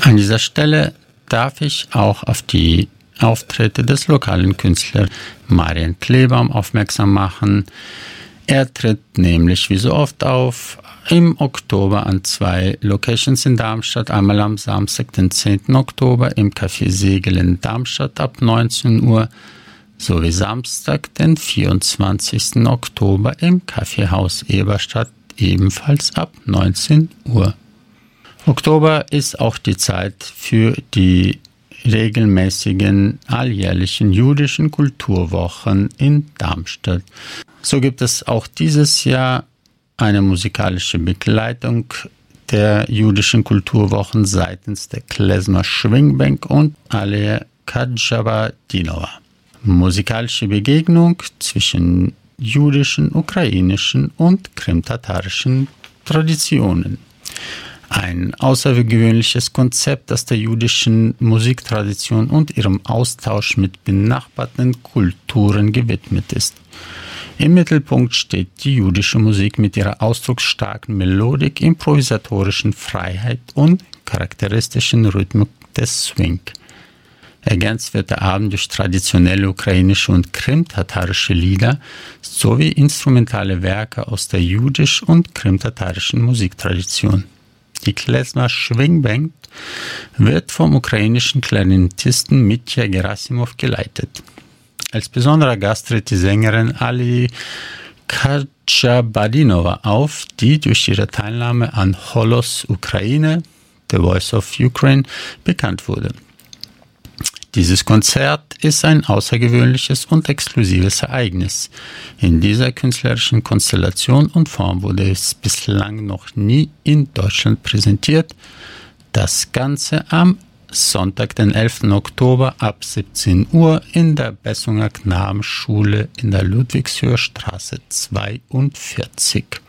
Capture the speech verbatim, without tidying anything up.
An dieser Stelle darf ich auch auf die Auftritte des lokalen Künstlers Marian Kleebaum aufmerksam machen. Er tritt nämlich wie so oft auf im Oktober an zwei Locations in Darmstadt. Einmal am Samstag, den zehnten Oktober im Café Segel in Darmstadt ab neunzehn Uhr sowie Samstag, den vierundzwanzigsten Oktober im Kaffeehaus Eberstadt ebenfalls ab neunzehn Uhr. Oktober ist auch die Zeit für die regelmäßigen alljährlichen jüdischen Kulturwochen in Darmstadt. So gibt es auch dieses Jahr eine musikalische Begleitung der jüdischen Kulturwochen seitens der Klezmer Schwingband und Alea Kadjabadinova. Musikalische Begegnung zwischen jüdischen, ukrainischen und krimtatarischen Traditionen. Ein außergewöhnliches Konzept, das der jüdischen Musiktradition und ihrem Austausch mit benachbarten Kulturen gewidmet ist. Im Mittelpunkt steht die jüdische Musik mit ihrer ausdrucksstarken Melodik, improvisatorischen Freiheit und charakteristischen Rhythmus des Swing. Ergänzt wird der Abend durch traditionelle ukrainische und krimtatarische Lieder sowie instrumentale Werke aus der jüdisch- und krimtatarischen Musiktradition. Die Klezmer Schwingband wird vom ukrainischen Klarinettisten Mitya Gerasimov geleitet. Als besonderer Gast tritt die Sängerin Alea Kadjabadinova auf, die durch ihre Teilnahme an Holos Ukraine, The Voice of Ukraine, bekannt wurde. Dieses Konzert ist ein außergewöhnliches und exklusives Ereignis. In dieser künstlerischen Konstellation und Form wurde es bislang noch nie in Deutschland präsentiert. Das Ganze am Sonntag, den elften Oktober ab siebzehn Uhr in der Bessunger Knabenschule in der Ludwigshöher Straße zweiundvierzig.